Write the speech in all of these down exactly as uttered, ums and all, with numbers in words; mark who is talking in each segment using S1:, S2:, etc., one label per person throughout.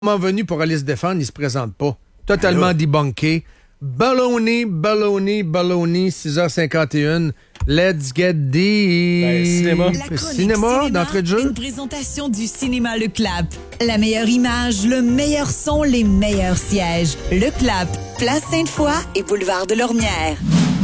S1: venu pour aller se défendre, il se présente pas. Totalement Alors. débunké. Baloney, baloney, baloney, six heures cinquante et un. Let's get deep.
S2: Ben, cinéma.
S1: Cinéma, cinéma d'entrée de jeu.
S3: Une présentation du cinéma Le Clap. La meilleure image, le meilleur son, les meilleurs sièges. Le Clap, Place Sainte-Foy et Boulevard de Lormière.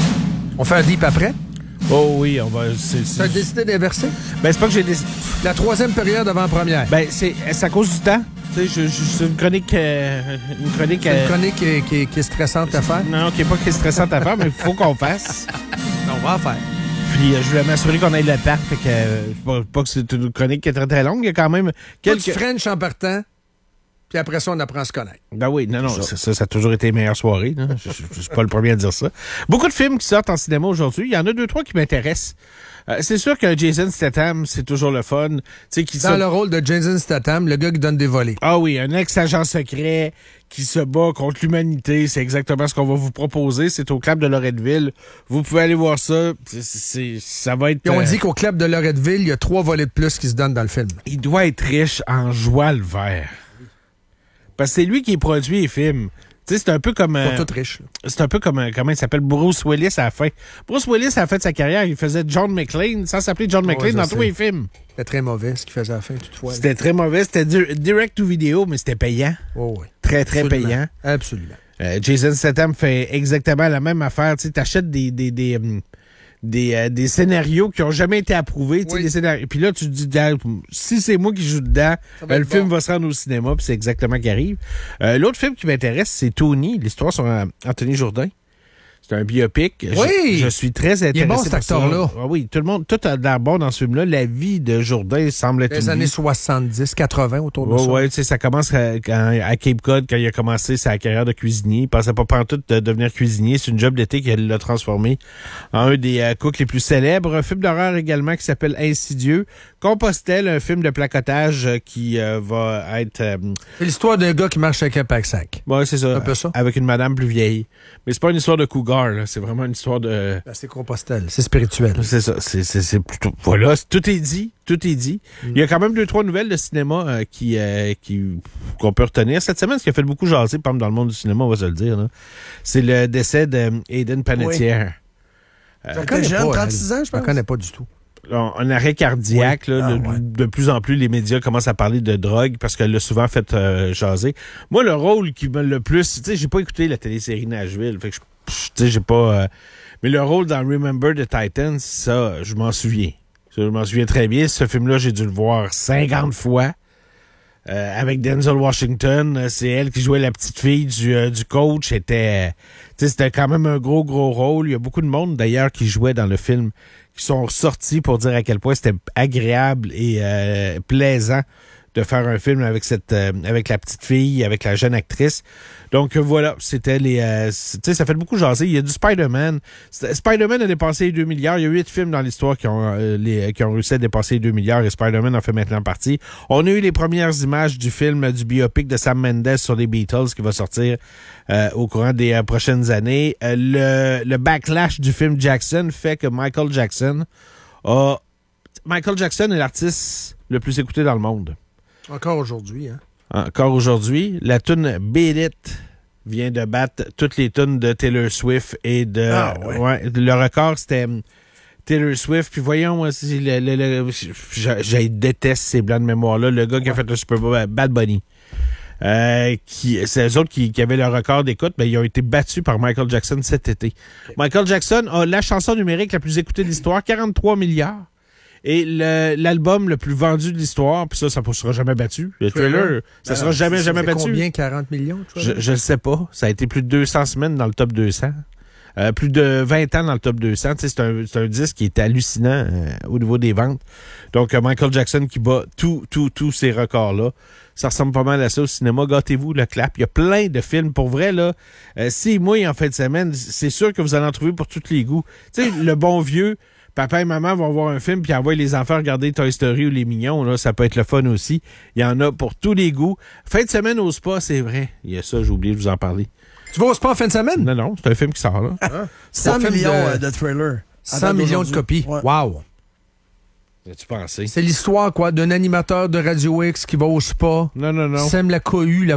S1: On fait un deep après?
S2: Oh oui, on va... C'est, c'est...
S1: Tu as décidé d'inverser?
S2: Ben, c'est pas que j'ai décidé...
S1: La troisième période avant-première.
S2: Ben, c'est, c'est à cause du temps. Tu sais, je, je, c'est une chronique... Euh, une chronique...
S1: C'est une
S2: euh...
S1: chronique qui, qui, qui est stressante à faire?
S2: Non, qui n'est pas qui est stressante à faire, mais il faut qu'on fasse.
S1: On va en faire.
S2: Puis, euh, je voulais m'assurer qu'on ait le temps. Fait que, euh, pas, pas que c'est une chronique qui est très, très longue. Il y a quand même quelques...
S1: Toi, tu French en partant, puis après ça, on apprend à se connaître.
S2: Ben oui, non, non, ça, ça, ça a toujours été les meilleures soirées. Hein? Je ne suis pas le premier à dire ça. Beaucoup de films qui sortent en cinéma aujourd'hui. Il y en a deux, trois qui m'intéressent. Euh, c'est sûr que Jason Statham, c'est toujours le fun. T'sais, qui
S1: Dans
S2: se...
S1: le rôle de Jason Statham, le gars qui donne des volets.
S2: Ah oui, un ex-agent secret qui se bat contre l'humanité. C'est exactement ce qu'on va vous proposer. C'est au Clap de Loretteville. Vous pouvez aller voir ça. C'est, c'est, ça va être...
S1: Et on
S2: euh...
S1: dit qu'au Clap de Loretteville, il y a trois volets de plus qui se donnent dans le film.
S2: Il doit être riche en joie le vert. Parce que c'est lui qui produit les films. Tu sais, c'est un peu comme...
S1: Ils
S2: euh,
S1: sont tous riches. Là.
S2: C'est un peu comme... Euh, comment il s'appelle? Bruce Willis à la fin. Bruce Willis, à la fin de sa carrière, il faisait John McClane, sans s'appeler John McClane,
S1: ouais,
S2: dans tous les films.
S1: C'était très mauvais, ce qu'il faisait à la fin, toutefois.
S2: C'était très mauvais. C'était du- direct-to-video, mais c'était payant.
S1: Oh, oui.
S2: Très, très
S1: Absolument.
S2: payant.
S1: Absolument.
S2: Euh, Jason Statham fait exactement la même affaire. Tu sais, t'achètes des... des, des hum, Des, euh, des scénarios qui ont jamais été approuvés. Oui. Des scénarios. Puis là, tu te dis, si c'est moi qui joue dedans, euh, le bon. film va se rendre au cinéma, puis c'est exactement ce qui arrive. Euh, l'autre film qui m'intéresse, c'est Tony, l'histoire sur euh, Anthony Jourdain. C'est un biopic.
S1: Oui!
S2: Je, je suis très intéressé.
S1: Il est bon, cet acteur-là.
S2: Ah oui, tout le monde, tout a l'air bon dans ce film-là. La vie de Jourdain semble être
S1: Les
S2: une
S1: années
S2: vie.
S1: soixante-dix, quatre-vingts, autour de
S2: oh,
S1: ça.
S2: Oui, tu sais, ça commence à, à Cape Cod, quand il a commencé sa carrière de cuisinier. Il pensait pas pantoute de devenir cuisinier. C'est une job d'été qui l'a transformé en un des euh, cooks les plus célèbres. Un film d'horreur également qui s'appelle Insidieux. Compostelle, un film de placotage euh, qui euh, va être... Euh...
S1: C'est l'histoire d'un gars qui marche avec un pack-sac.
S2: Oui, c'est ça.
S1: Un peu ça.
S2: Avec une madame plus vieille. Mais c'est pas une histoire de cougar, là. C'est vraiment une histoire de...
S1: Ben, c'est Compostelle. C'est spirituel.
S2: C'est ça. C'est, c'est, c'est plutôt... Voilà, tout est dit. Tout est dit. Mm. Il y a quand même deux, trois nouvelles de cinéma euh, qui, euh, qui, qu'on peut retenir. Cette semaine, ce qui a fait beaucoup jaser, par exemple, dans le monde du cinéma, on va se le dire, là, c'est le décès d'Aiden Panettiere.
S1: Oui. Euh, je jeune, pas, trente-six ans, je pense. Je ne connais pas du tout.
S2: Un arrêt cardiaque. Oui. Là, ah, de, ouais. de plus en plus, les médias commencent à parler de drogue parce qu'elle l'a souvent fait euh, jaser. Moi, le rôle qui me le plus... Tu sais, j'ai pas écouté la télésérie Nashville. Fait que, tu sais, j'ai pas... Euh, mais le rôle dans Remember the Titans, ça, je m'en souviens. Je m'en souviens très bien. Ce film-là, j'ai dû le voir cinquante fois. Euh, avec Denzel Washington, c'est elle qui jouait la petite fille du, euh, du coach. C'était, c'était quand même un gros, gros rôle. Il y a beaucoup de monde, d'ailleurs, qui jouait dans le film, qui sont sortis pour dire à quel point c'était agréable et euh, plaisant de faire un film avec cette euh, avec la petite fille, avec la jeune actrice. Donc euh, voilà, c'était les... Euh, tu sais, ça fait beaucoup jaser. Il y a du Spider-Man. Spider-Man a dépassé les deux milliards. Il y a huit films dans l'histoire qui ont, euh, les, qui ont réussi à dépasser les deux milliards et Spider-Man en fait maintenant partie. On a eu les premières images du film, du biopic de Sam Mendes sur les Beatles qui va sortir euh, au courant des euh, prochaines années. Euh, le, le backlash du film Jackson fait que Michael Jackson a... Michael Jackson est l'artiste le plus écouté dans le monde.
S1: Encore aujourd'hui, hein?
S2: Encore aujourd'hui. La toune Beat It vient de battre toutes les tounes de Taylor Swift et de...
S1: Ah, ouais.
S2: ouais le record, c'était Taylor Swift. Puis voyons, moi, le, le, le, je, je déteste ces blancs de mémoire-là. Le gars ouais. qui a fait le Super Bowl, Bad Bunny. Euh, qui, c'est eux autres qui, qui avaient le record d'écoute, mais ils ont été battus par Michael Jackson cet été. Okay. Michael Jackson a la chanson numérique la plus écoutée de l'histoire, quarante-trois milliards. Et le, l'album le plus vendu de l'histoire, puis ça, ça ne sera jamais battu. Le Thriller, ça ne sera jamais, jamais battu.
S1: Combien, quarante millions?
S2: Je ne sais pas. Ça a été plus de deux cents semaines dans le top deux cents. Euh, plus de vingt ans dans le top deux cents. Tu sais, c'est, un, c'est un disque qui est hallucinant euh, au niveau des ventes. Donc, euh, Michael Jackson qui bat tous tout, tout ces records-là. Ça ressemble pas mal à ça au cinéma. Gâtez-vous, le clap. Il y a plein de films. Pour vrai, là, euh, s'il mouille en fin de semaine, c'est sûr que vous allez en trouver pour tous les goûts. Tu sais, le bon vieux... Papa et maman vont voir un film puis envoient les enfants regarder Toy Story ou Les Mignons. Là, ça peut être le fun aussi. Il y en a pour tous les goûts. Fin de semaine au spa, c'est vrai. Il y a ça, j'ai oublié de vous en parler.
S1: Tu vas au spa en fin de semaine?
S2: Non, non, c'est un film qui sort là.
S4: Ah, cent millions de, de Thriller.
S1: cent millions de copies. Ouais. Wow!
S2: As-tu pensé?
S1: C'est l'histoire, quoi, d'un animateur de Radio X qui va au spa.
S2: Non, non, non.
S1: Sème la cohue, la